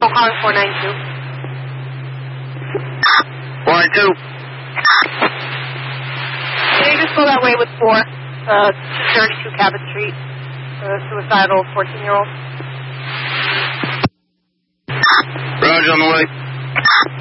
calling 492. 492. Can you just go that way with 4? 232 Cabot Street. Suicidal 14-year-old. Roger, on the way.